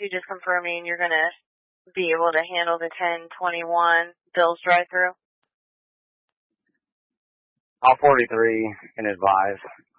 you just confirming you're going to be able to handle the 1021 Bills drive-through? All 43 can advise.